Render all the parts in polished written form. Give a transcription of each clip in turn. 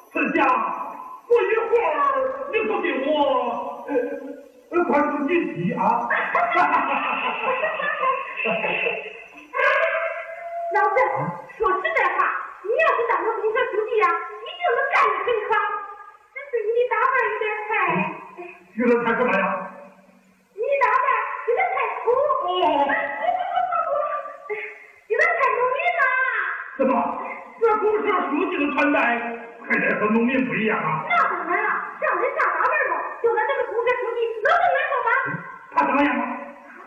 此下不一会儿你就给我快出进去啊！ 老郑，说实在话，你要是当了公社书记呀，一定能干得很好。只是你的打扮有点太…… 有点太什么呀？ 你的打扮有点太土。 哦， 有点太农民了。 怎么？这公社书记的穿戴还得和农民不一样啊？ 那当然了，让人上大门了，就咱这个公社书记能不难受吗？ 他怎么样啊？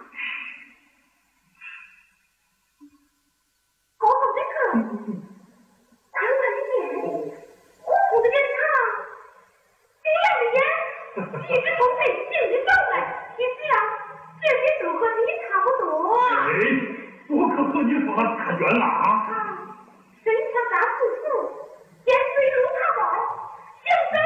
高高的个，宽宽的面，红红的脸庞，明亮的眼，气质充沛，性情高贵。其实啊，这些都和你差不多。 哎，我可和你说的差远了啊！ 身强大富足，肩随如茶包，行走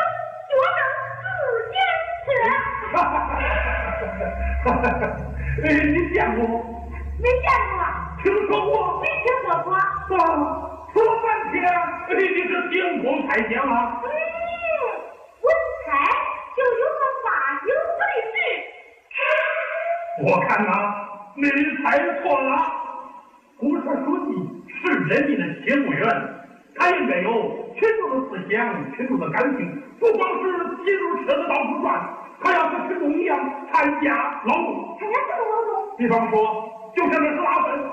脚正自坚持。 哎，你见过？ 没见过。 听说过？ 没听说过。 说了半天，你是凭空猜想啊？ 我猜就有个发型不的事。 我看呐，你猜错了。公社书记是人民的勤务员，他应该有群众的思想、群众的感情，不光是骑着车子到处转，还要和群众一样参加劳动。 参加什么劳动？ 比方说，就像那是拉粪。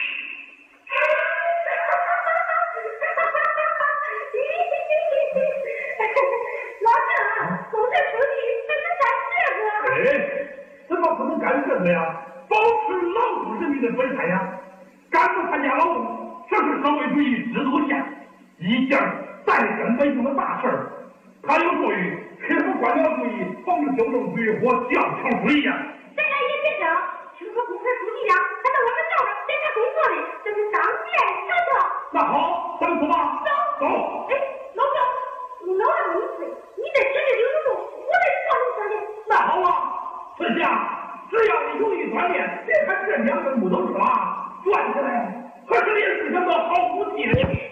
老郑，公社书记怎么干这个？ 哎，怎么不能干这个呀？保持劳动人民的本分呀！干部参加劳动，这是社会主义制度下一件再根本性的大事儿，它有助于克服官僚主义、防止纠正主义或教条主义呀。 咱俩也别争，听说公社书记呀，还在我们道上在这工作呢，这是当面瞧瞧。 那好，咱们走吧。走。 哎，老郑，你老让你睡，你在这里溜溜动，我在上面锻炼。 那好啊，这下只要你有意锻炼，别看这两个木头车啊，转起来可是连是什么好武器。